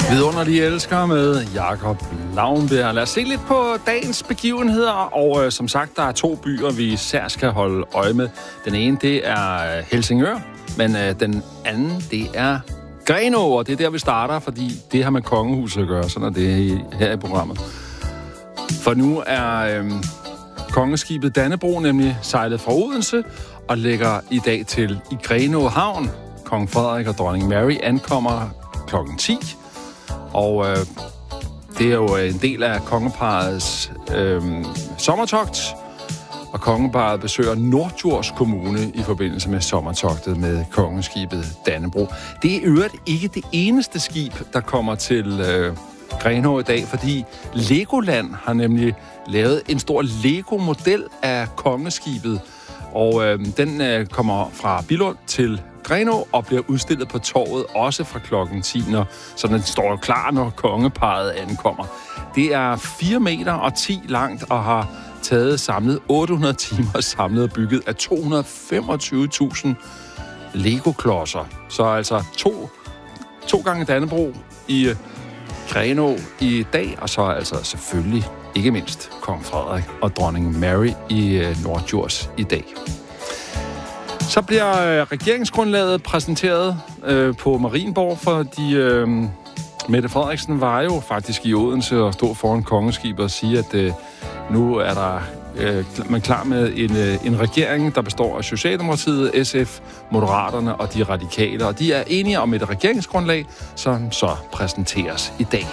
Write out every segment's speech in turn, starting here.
Vidunderlige elskere med Jakob Lauenberg. Lad os se lidt på dagens begivenheder, og som sagt, der er 2 byer, vi især skal holde øje med. Den ene, det er Helsingør, men den anden, det er Grenaa, og det er der, vi starter, fordi det har med kongehuset at gøre, sådan er det her i programmet. For nu er kongeskibet Dannebrog nemlig sejlet fra Odense og lægger i dag til i Grenaa Havn. Kong Frederik og dronning Mary ankommer klokken 10. Og det er jo en del af kongeparrets sommertogt, og kongeparret besøger Norddjurs Kommune i forbindelse med sommertogtet med kongeskibet Dannebrog. Det er i øvrigt ikke det eneste skib, der kommer til Grenaa i dag, fordi Legoland har nemlig lavet en stor Lego-model af kongeskibet, og den kommer fra Billund til Grenaa og bliver udstillet på torvet også fra klokken 10, så den står klar, når kongeparret ankommer. Det er 4 meter og 10 langt og har taget samlet 800 timer samlet og bygget af 225.000 Lego-klodser. Så altså to gange Dannebrog i Grenaa i dag, og så altså selvfølgelig ikke mindst kong Frederik og dronning Mary i Norddjurs i dag. Så bliver regeringsgrundlaget præsenteret på Marienborg, fordi Mette Frederiksen var jo faktisk i Odense og stod foran kongeskibet og sige, at nu er der man klar med en regering, der består af Socialdemokratiet, SF, Moderaterne og de radikale, og de er enige om et regeringsgrundlag, som så præsenteres i dag.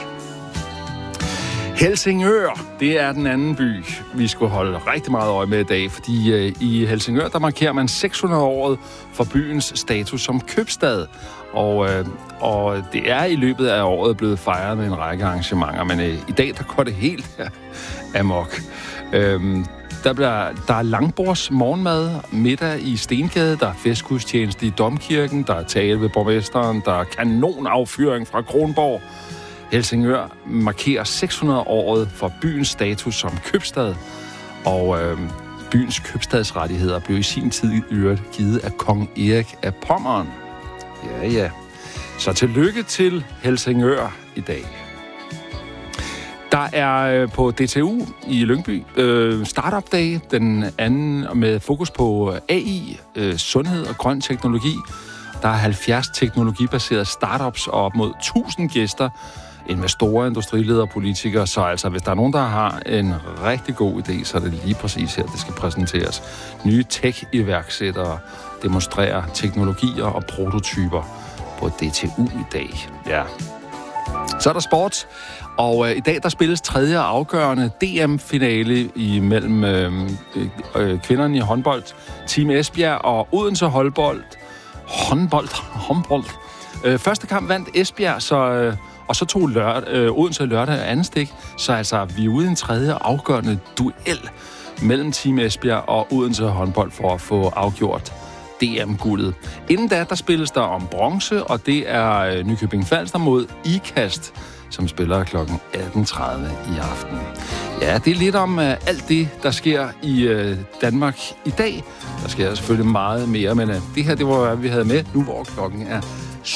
Helsingør, det er den anden by, vi skulle holde rigtig meget øje med i dag, fordi i Helsingør, der markerer man 600-året for byens status som købstad, og det er i løbet af året blevet fejret med en række arrangementer, men i dag, der går det helt amok. Der er langbords morgenmad, middag i Stengade, der er festgudstjeneste i Domkirken, der er tale ved borgmesteren, der er kanonaffyring fra Kronborg. Helsingør markerer 600-året for byens status som købstad, og byens købstadsrettigheder blev i sin tid i øvrigt givet af kong Erik af Pommern. Ja. Så tillykke til Helsingør i dag. Der er på DTU i Lyngby Startup Day, den anden med fokus på AI, sundhed og grøn teknologi. Der er 70 teknologibaserede startups og op mod 1000 gæster, investorer, industriledere og politikere. Så altså, hvis der er nogen, der har en rigtig god idé, så er det lige præcis her, det skal præsenteres. Nye tech-iværksættere demonstrerer teknologier og prototyper på DTU i dag. Ja. Så er der sport, og i dag der spilles tredje afgørende DM-finale imellem kvinderne i håndbold, Team Esbjerg og Odense håndbold. Første kamp vandt Esbjerg, og så tog Odense lørdag anden stik, så altså vi er ude i en tredje afgørende duel mellem Team Esbjerg og Odense håndbold for at få afgjort DM-guldet. Inden da, der spilles der om bronze, og det er Nykøbing Falster mod IKAST, som spiller kl. 18.30 i aften. Ja, det er lidt om alt det, der sker i Danmark i dag. Der sker selvfølgelig meget mere, men det her, det var, hvad vi havde med nu, hvor klokken er